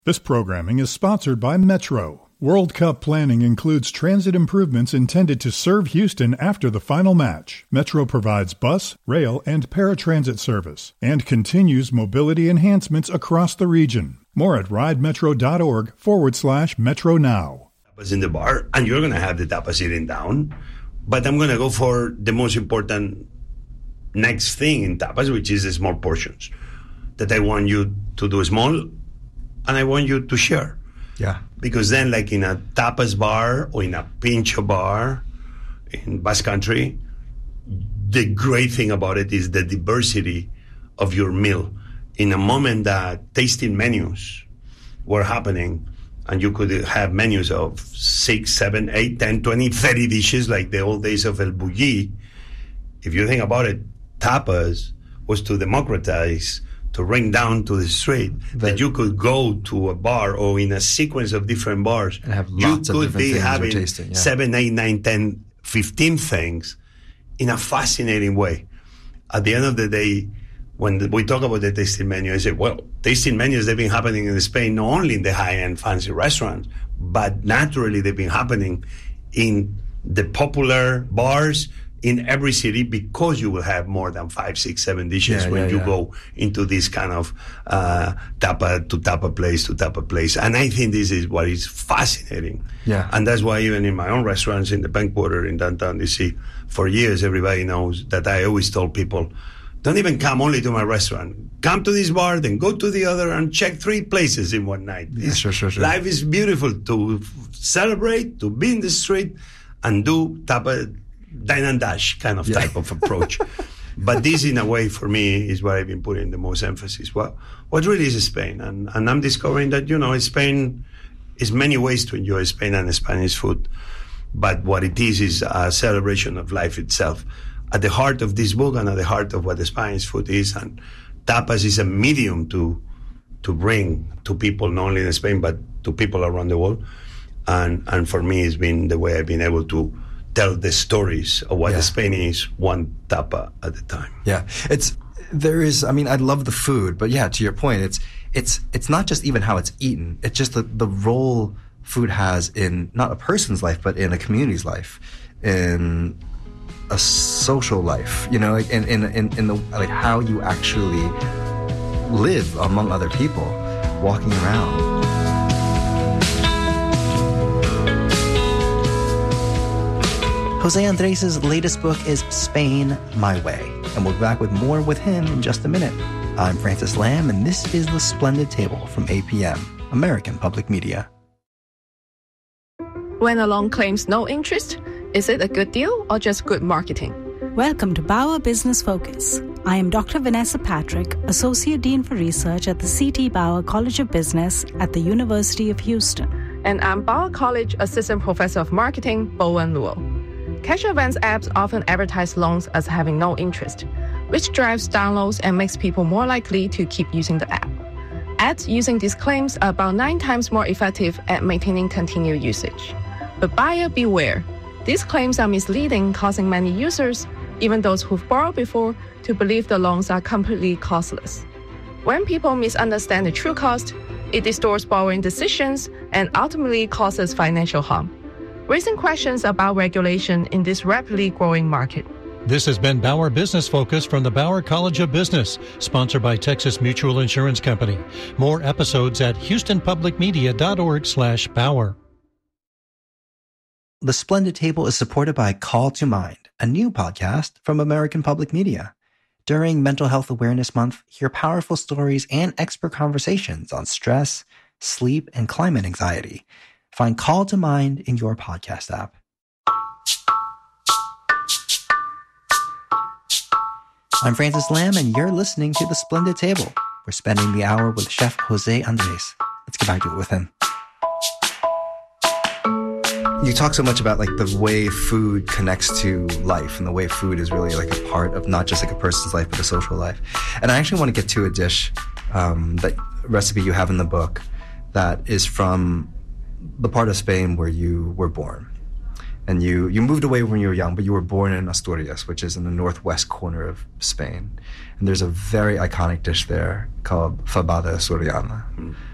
This programming is sponsored by Metro. World Cup planning includes transit improvements intended to serve Houston after the final match. Metro provides bus, rail, and paratransit service and continues mobility enhancements across the region. More at ridemetro.org/Metro now. Tapas in the bar, and you're going to have the tapas sitting down. But I'm going to go for the most important next thing in tapas, which is the small portions. That I want you to do small, and I want you to share. Yeah. Because then, like in a tapas bar or in a pincho bar in Basque Country, the great thing about it is the diversity of your meal. In a moment that tasting menus were happening, and you could have menus of 6, 7, 8, 10, 20, 30 dishes like the old days of El Bulli. If you think about it, tapas was to democratize, to ring down to the street, that you could go to a bar or in a sequence of different bars. And have lots of different things having you're tasting. Yeah. 7, 8, 9, 10, 15 things in a fascinating way. At the end of the day, when we talk about the tasting menu, I say, well, tasting menus, they've been happening in Spain, not only in the high-end fancy restaurants, but naturally they've been happening in the popular bars in every city, because you will have more than 5, 6, 7 dishes when you go into this kind of tapa to tapa place. And I think this is what is fascinating. Yeah. And that's why even in my own restaurants in the Bank Quarter in downtown DC, for years, everybody knows that I always told people, don't even come only to my restaurant. Come to this bar, then go to the other and check 3 places in one night. Yeah, sure. Life is beautiful to celebrate, to be in the street, and do tapa, dine and dash kind of type of approach. But this, in a way, for me, is where I've been putting the most emphasis. Well, what really is Spain? And I'm discovering that, Spain is many ways to enjoy Spain and Spanish food. But what it is a celebration of life itself. At the heart of this book and at the heart of what the Spanish food is. And tapas is a medium to bring to people, not only in Spain, but to people around the world. And for me, it's been the way I've been able to tell the stories of what the Spanish one tapa at the time. Yeah. I love the food, but to your point, it's not just even how it's eaten. It's just the role food has in not a person's life, but in a community's life, in a social life, in the like how you actually live among other people, walking around. Jose Andres' latest book is Spain, My Way, and we'll be back with more with him in just a minute. I'm Francis Lamb, and this is The Splendid Table from APM, American Public Media. When a loan claims no interest, is it a good deal or just good marketing? Welcome to Bauer Business Focus. I am Dr. Vanessa Patrick, Associate Dean for Research at the C.T. Bauer College of Business at the University of Houston. And I'm Bauer College Assistant Professor of Marketing, Bowen Luo. Cash advance apps often advertise loans as having no interest, which drives downloads and makes people more likely to keep using the app. Ads using these claims are about 9 times more effective at maintaining continued usage. But buyer beware. These claims are misleading, causing many users, even those who've borrowed before, to believe the loans are completely costless. When people misunderstand the true cost, it distorts borrowing decisions and ultimately causes financial harm, raising questions about regulation in this rapidly growing market. This has been Bauer Business Focus from the Bauer College of Business, sponsored by Texas Mutual Insurance Company. More episodes at houstonpublicmedia.org/Bauer. The Splendid Table is supported by Call to Mind, a new podcast from American Public Media. During Mental Health Awareness Month, hear powerful stories and expert conversations on stress, sleep, and climate anxiety. Find Call to Mind in your podcast app. I'm Francis Lamb, and you're listening to The Splendid Table. We're spending the hour with Chef Jose Andres. Let's get back to it with him. You talk so much about like the way food connects to life and the way food is really like a part of not just like a person's life, but a social life. And I actually want to get to a dish, that recipe you have in the book that is from the part of Spain where you were born. And you moved away when you were young, but you were born in Asturias, which is in the northwest corner of Spain. And there's a very iconic dish there called fabada asturiana.